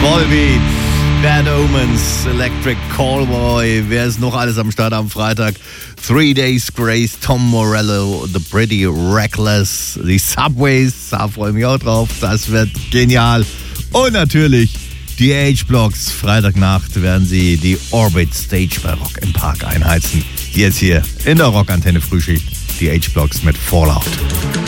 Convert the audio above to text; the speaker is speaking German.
Volbeat, Bad Omens, Electric Callboy. Wer ist noch alles am Start am Freitag? 3 Days Grace, Tom Morello, The Pretty Reckless, die Subways, da freue ich mich auch drauf, das wird genial. Und natürlich die H-Blocks, Freitagnacht werden sie die Orbit Stage bei Rock im Park einheizen. Jetzt hier in der Rockantenne Frühschicht, die H-Blocks mit Fallout.